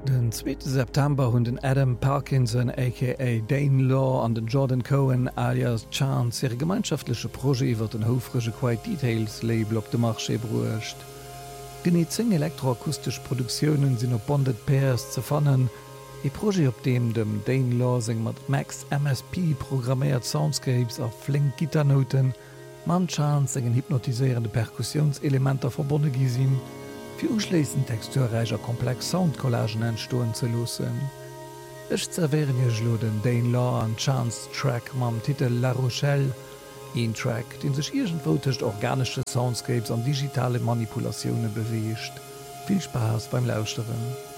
Den 2. September hunn den Adam Parkinson aka Dane Law an den Jordan Cohen alias Chance ihre gemeinschaftliche Projekt iwwer den houfrische Quiet Details Label op de Marché bruecht. Genie 10 elektroakustisch Produktionen sinn op Bonded Pairs ze fannen, e Projekt op dem Dane Law seng mat Max MSP programmiert Soundscapes a flink Gitarnoten, man Chance engen hypnotiserende Perkussionselementer verbonne gisinn, fir uschlesend texturreicher komplex Soundcollagen entstoen ze losen. Ech zerweieren jelo den Dane Law an Chance Track mam Titel La Rochelle, een Track, den sech irgendwotecht organische Soundscapes an digitale Manipulationune beweescht. Viel Spaß beim Lauschteen.